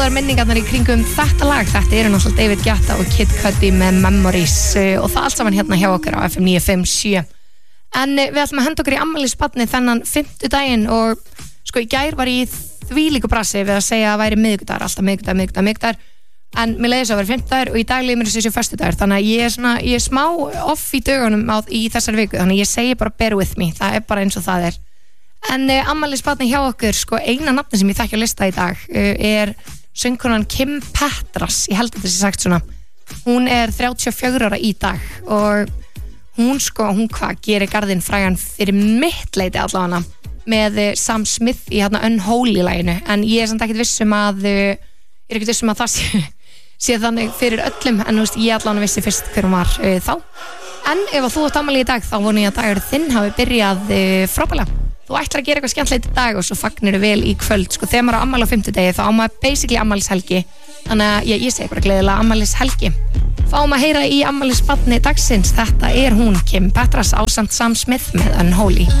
minningarnar í kringum þetta lag. Þetta eru náttúrulega David Guetta og Kid Cudi með Memories og það allt saman hérna hjá okkur á FM 957. En við ætlum að henda okkur í afmælisbarni þennan 5. daginn og sko í gær var ég í þvílíku brasi við að segja að væri miðvikudagur, alltaf miðvikudagur. En mér leiði þess að vera 5. dagur og í dag leiði mér þessi 1. dagur. Þannig að ég er smá off í dögunum í þessari viku, þannig að ég segi bara bear with me, það er bara eins og það er. En afmælisbarni hjá okkur, sko eina nafni sem ég þekki á lista í dag er söngkonan Kim Petras, ég held að þetta sé sagt svona. Hún er 34 ára í dag og hún hvað gerir garðinn frægan fyrir mitt leiti allavega með Sam Smith í hérna Unholy laginu, en ég er samt ekkert viss um að það sé þannig fyrir öllum, en þú veist, ég allavega vissi fyrst hver hún var þá. En ef þú átt afmæli í dag, þá vona ég að dagur þinn hafi byrjað frábælega. Þú ætlar að gera eitthvað skemmtilegt í dag og svo fagnir þú vel í kvöld. Sko þegar maður á afmæli á 5. degi þá á maður basically afmælishelgi. Þannig að ég segi bara gleðilega afmælishelgi. Fáum að heyra í afmælisbarni dagsins. Þetta er hún, Kim Petras ásamt Sam Smith með Unholy.